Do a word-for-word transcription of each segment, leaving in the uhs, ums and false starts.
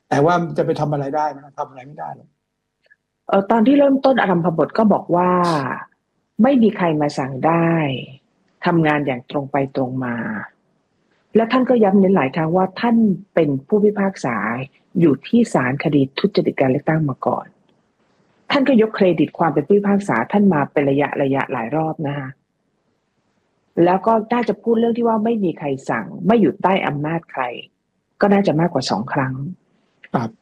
แต่ว่าจะไปทำอะไรได้มันทำอะไรไม่ได้หรอกเออตอนที่เริ่มต้นอารัมภบทก็บอกว่าไม่มีใครมาสั่งได้ทำงานอย่างตรงไปตรงมาและท่านก็ย้ำเน้นหลายครั้งว่าท่านเป็นผู้พิพากษาอยู่ที่ศาลคดีทุจริตการเลือกตั้งมาก่อนท่านก็ยกเครดิตความเป็นผู้พิพากษาท่านมาเป็นระยะระยะหลายรอบนะคะแล้วก็น่าจะพูดเรื่องที่ว่าไม่มีใครสั่งไม่อยู่ใต้อำนาจใครก็น่าจะมากกว่าสองครั้งครับ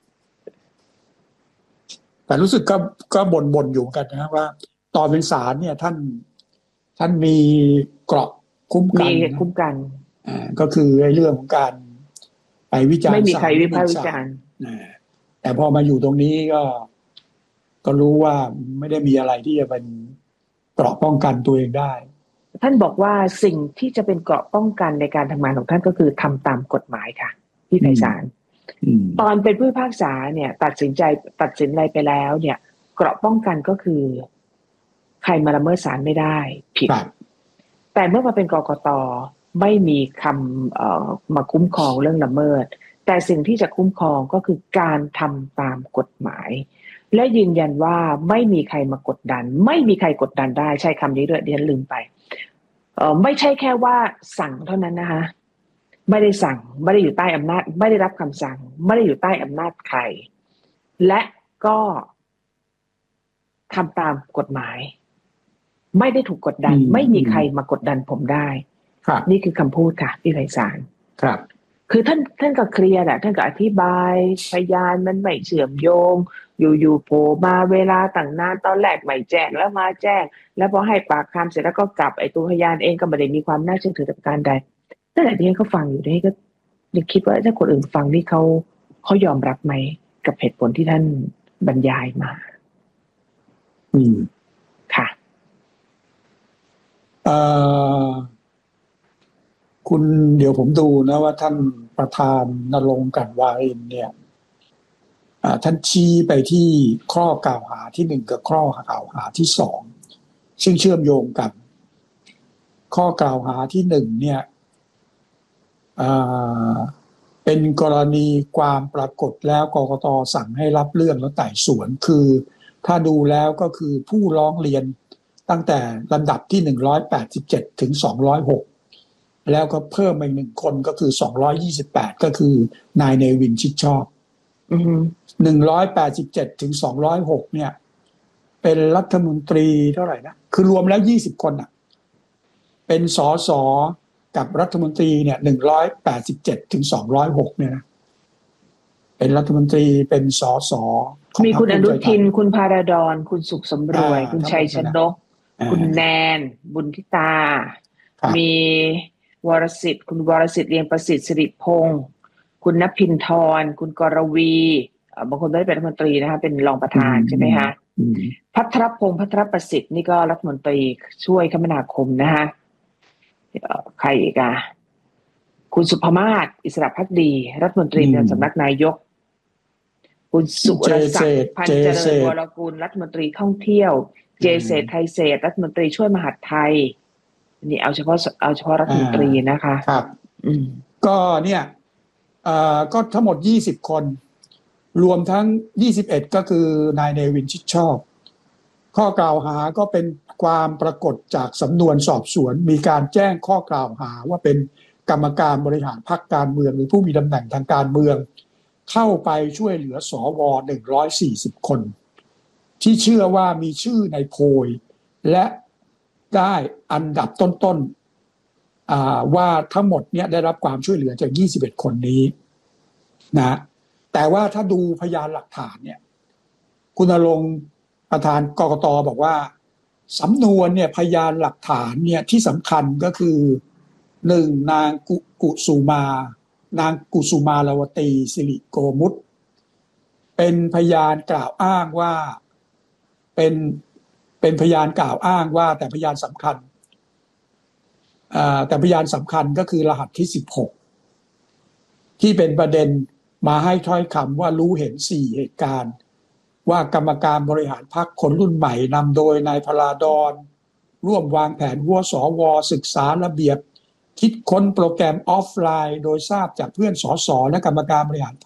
แต่รู้สึกก็ก็บ่นๆอยู่กันนะว่าตอนเป็นศาลเนี่ยท่านท่านมีเกราะคุ้มกันมีคุ้มกันอ่าก็คือไอ้เรื่องของการไปวิจารณ์ไม่มีใครวิพากษ์วิจารณ์แต่พอมาอยู่ตรงนี้ก็ก็รู้ว่าไม่ได้มีอะไรที่จะเป็นเกราะป้องกันตัวเองได้ท่านบอกว่าสิ่งที่จะเป็นเกราะป้องกันในการทำงานของท่านก็คือทำตามกฎหมายค่ะพี่ไพศาลตอนเป็นผู้พิพากษาเนี่ยตัดสินใจตัดสินอะไรไปแล้วเนี่ยเกราะป้องกันก็คือใครมาละเมิดศาลไม่ได้ผิดแต่เมื่อมาเป็นกกต.ไม่มีคำเอ่อมาคุ้มครองเรื่องละเมิดแต่สิ่งที่จะคุ้มครองก็คือการทำตามกฎหมายและยืนยันว่าไม่มีใครมากดดันไม่มีใครกดดันได้ใช้คำนี้ด้วยดิฉันลืมไปเอ่อไม่ใช่แค่ว่าสั่งเท่านั้นนะคะไม่ได้สั่งไม่ได้อยู่ใต้อำนาจไม่ได้รับคำสั่งไม่ได้อยู่ใต้อำนาจใครและก็ทำตามกฎหมายไม่ได้ถูกกดดันไม่มีใครมากดดันผมได้นี่คือคำพูดค่ะพี่ไพศาลครับคือท่านท่านก็เคลียร์แหละท่านก็อธิบายพยานมันไม่เชื่อมโยงอยู่ๆโผล่มาเวลาต่างนานตอนแรกไม่แจ้งแล้วมาแจ้งแล้วพอให้ปากคำเสร็จแล้วก็กลับไอ้ตัวพยานเองก็ไม่ได้มีความน่าเชื่อถือกับการใดแต่ที่เขาฟังอยู่นี่ก็ยังคิดว่าถ้าคนอื่นฟังนี่เขาเขายอมรับไหมกับเหตุผลที่ท่านบรรยายมาอืมค่ะเอ่อคุณเดี๋ยวผมดูนะว่าท่านประธานณรงค์ กลั่นวารินเนี่ยท่านชี้ไปที่ข้อกล่าวหาที่หนึ่งกับข้อกล่าวหาที่สองซึ่งเชื่อมโยงกันข้อกล่าวหาที่หนึ่งเนี่ยเป็นกรณีความปรากฏแล้วกกต.สั่งให้รับเรื่องแล้วไต่สวนคือถ้าดูแล้วก็คือผู้ร้องเรียนตั้งแต่ลำดับที่หนึ่งร้อยแปดสิบเจ็ดถึงสองร้อยหกแล้วก็เพิ่มอีกหนึ่งคนก็คือสองร้อยยี่สิบแปดก็คือนายเนวินชิดชอบหนึ่งร้อยแปดสิบเจ็ดถึงสองร้อยหกเนี่ยเป็นรัฐมนตรีเท่าไหร่นะคือรวมแล้วยี่สิบคนอ่ะเป็นสสกับรัฐมนตรีเนี่ยหนึ่งร้อยแปดสิบเจ็ดถึงสองร้อยหกเนี่ยนะเป็นรัฐมนตรีเป็นสสมีคุณอนุทินคุณพาราดอนคุณสุขสำรวยคุณชัยชนกคุณแนนบุญทิตามีวรสิทธิ์คุณวรสิทธิ์เรียงประสิทธิ์สิริพงศ์คุณณพินทรคุณกรวีบางคนไม่ได้เป็นรัฐมนตรีนะคะเป็นรองประธานใช่ไหมคะภัทรพงศ์ภัทรประสิทธิ์นี่ก็รัฐมนตรีช่วยคมนาคมนะคะใครอีกอ่ะคุณสุภมาศอิสระภักดีรัฐมนตรีประจำสำนักนายกคุณสุรศักดิ์พันธ์เจริญวรกุลรัฐมนตรีท่องเที่ยวเจเศรษฐ์ไทยเศรษฐ์รัฐมนตรีช่วยมหาดไทยนี่เอาเฉพาะเอาเฉพาะรัฐมนตรีนะคะครับก็เนี่ยก็ทั้งหมดยี่สิบคนรวมทั้งยี่สิบเอ็ดก็คือนายเนวินชิดชอบข้อกล่าวหาก็เป็นความปรากฏจากสำนวนสอบสวนมีการแจ้งข้อกล่าวหาว่าเป็นกรรมการบริหารพรรคการเมืองหรือผู้มีตำแหน่งทางการเมืองเข้าไปช่วยเหลือสวหนึ่งร้อยสี่สิบคนที่เชื่อว่ามีชื่อในโพยและได้อันดับต้นๆว่าทั้งหมดเนี้ยได้รับความช่วยเหลือจากยี่สิบเอ็ดคนนี้นะแต่ว่าถ้าดูพยานหลักฐานเนี่ยคุณณรงค์ประธานกกต.บอกว่าสำนวนเนี่ยพยานหลักฐานเนี่ยที่สำคัญก็คือหนึ่งนางกุกุสุมานางกุสุมาลาวตีสิริโกมุตเป็นพยานกล่าวอ้างว่าเป็นเป็นพยานกล่าวอ้างว่าแต่พยานสำคัญแต่พยานสำคัญก็คือรหัสที่สิบหกที่เป็นประเด็นมาให้ถ้อยคำว่ารู้เห็นสี่เหตุการณ์ว่ากรรมการบริหารพรรคคนรุ่นใหม่นำโดยนายพลาดอนร่วมวางแผนหัวสวศึกษาระเบียบคิดค้นโปรแกรมออฟไลน์โดยทราบจากเพื่อนสสและกรรมการบริหาร